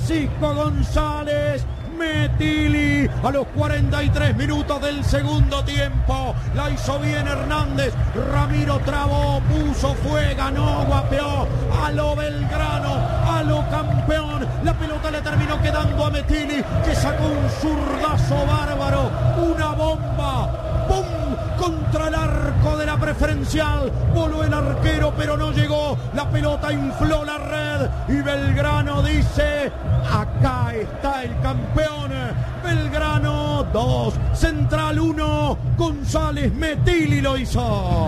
Francisco González Metilli a los 43 minutos del segundo tiempo. La hizo bien Hernández. Ramiro trabó, puso, fue, ganó, guapeó a lo Belgrano, a lo campeón. La pelota le terminó quedando a Metilli, que sacó un zurdazo bárbaro, una bomba, ¡pum!, contra el arco de la preferencial. Voló el arquero, pero no llegó. La pelota infló la red y Belgrano dice: acá está el campeón. Belgrano 2, Central 1, González Metilli lo hizo.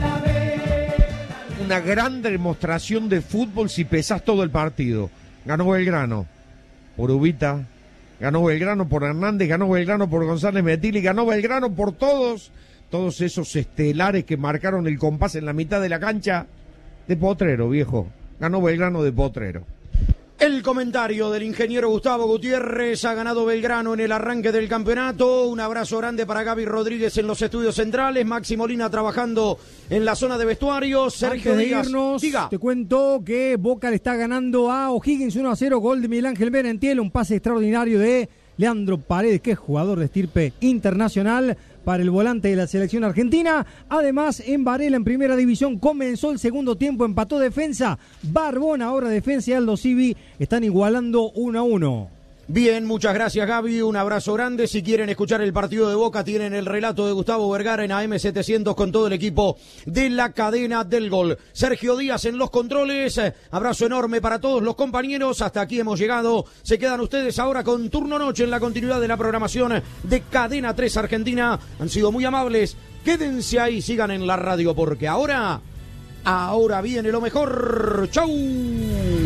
Una gran demostración de fútbol si pesás todo el partido. Ganó Belgrano por Ubita, ganó Belgrano por Hernández, ganó Belgrano por González Metilli, ganó Belgrano por todos esos estelares que marcaron el compás en la mitad de la cancha. De potrero, viejo. Ganó Belgrano de potrero. El comentario del ingeniero Gustavo Gutiérrez: ha ganado Belgrano en el arranque del campeonato. Un abrazo grande para Gaby Rodríguez en los estudios centrales, Maxi Molina trabajando en la zona de vestuarios. Sergio Díaz, diga. Te cuento que Boca le está ganando a O'Higgins 1-0, gol de Miguel Ángel Benentiel, un pase extraordinario de Leandro Paredes, que es jugador de estirpe internacional, para el volante de la selección argentina. Además, en Varela, en primera división, comenzó el segundo tiempo, empató Defensa. Barbona, ahora Defensa y Aldo Civi están igualando 1-1. Bien, muchas gracias, Gaby, un abrazo grande. Si quieren escuchar el partido de Boca, tienen el relato de Gustavo Vergara en AM700 con todo el equipo de la cadena del gol. Sergio Díaz en los controles, abrazo enorme para todos los compañeros. Hasta aquí hemos llegado. Se quedan ustedes ahora con Turno Noche en la continuidad de la programación de Cadena 3 Argentina. Han sido muy amables, quédense ahí, sigan en la radio, porque ahora viene lo mejor. ¡Chau!